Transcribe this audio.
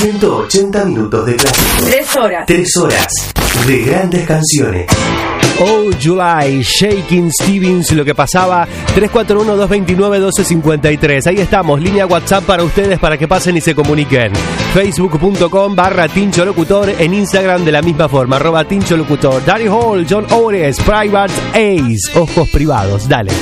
180 minutos de clásico. 3 horas. 3 horas de grandes canciones. Oh July, Shakin' Stevens, lo que pasaba. 341-229-1253. Ahí estamos, línea WhatsApp para ustedes para que pasen y se comuniquen. Facebook.com/Tincho Locutor. En Instagram de la misma forma, @Tincho Locutor. Daddy Hall, John Ores, Private Ace, ojos privados. Dale.